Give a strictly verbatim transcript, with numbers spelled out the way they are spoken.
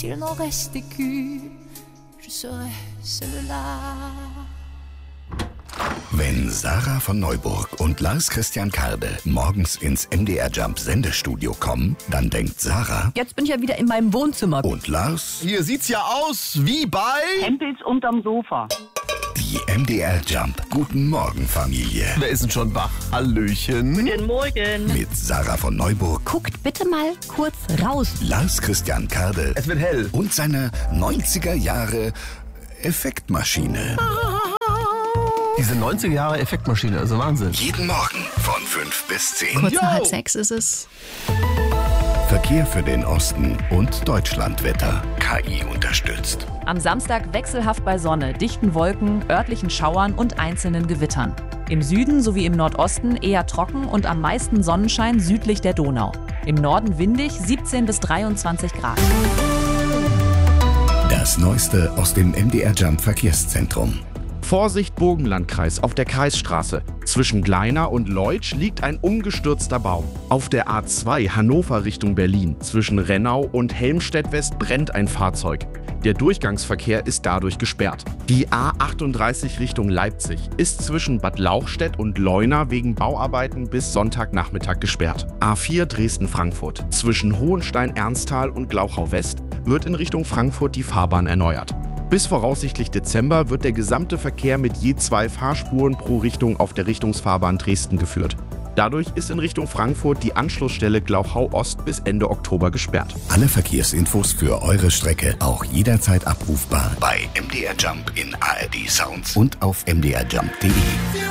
s'il n'en restait qu'une, je serais celle-là. Wenn Sarah von Neuburg und Lars Christian Karde morgens ins M D R Jump Sendestudio kommen, dann denkt Sarah: Jetzt bin ich ja wieder in meinem Wohnzimmer. Und Lars: Hier sieht's ja aus wie bei Hempels unterm Sofa. Die M D R Jump Guten Morgen Familie. Wer ist denn schon wach? Hallöchen. Guten Morgen. Mit Sarah von Neuburg, Guckt bitte mal kurz raus. Lars Christian Karde Es wird hell. und seiner neunziger Jahre Effektmaschine. Diese neunziger Jahre Effektmaschine, also Wahnsinn. Jeden Morgen von fünf bis zehn. Kurz Yo. nach halb sechs ist es. Verkehr für den Osten und Deutschlandwetter. K I unterstützt. Am Samstag wechselhaft bei Sonne, dichten Wolken, örtlichen Schauern und einzelnen Gewittern. Im Süden sowie im Nordosten eher trocken und am meisten Sonnenschein südlich der Donau. Im Norden windig, siebzehn bis dreiundzwanzig Grad. Das Neueste aus dem M D R Jump Verkehrszentrum. Vorsicht Burgenlandkreis auf der Kreisstraße. Zwischen Gleina und Leutsch liegt ein umgestürzter Baum. Auf der A zwei Hannover Richtung Berlin zwischen Rennau und Helmstedt West brennt ein Fahrzeug. Der Durchgangsverkehr ist dadurch gesperrt. Die A achtunddreißig Richtung Leipzig ist zwischen Bad Lauchstädt und Leuna wegen Bauarbeiten bis Sonntagnachmittag gesperrt. A vier Dresden-Frankfurt zwischen Hohenstein-Ernsthal und Glauchau West wird in Richtung Frankfurt die Fahrbahn erneuert. Bis voraussichtlich Dezember wird der gesamte Verkehr mit je zwei Fahrspuren pro Richtung auf der Richtungsfahrbahn Dresden geführt. Dadurch ist in Richtung Frankfurt die Anschlussstelle Glauchau Ost bis Ende Oktober gesperrt. Alle Verkehrsinfos für eure Strecke auch jederzeit abrufbar bei M D R Jump in A R D Sounds und auf m d r jump punkt d e.